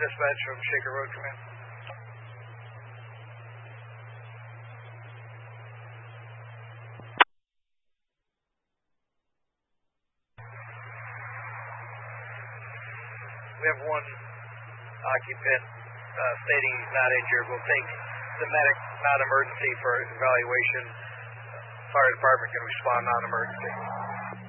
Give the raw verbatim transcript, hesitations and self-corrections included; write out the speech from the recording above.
dispatch from Shaker Road Command. We have one occupant uh, stating he's not injured. We'll take the medic non-emergency for evaluation. Fire department can respond non-emergency.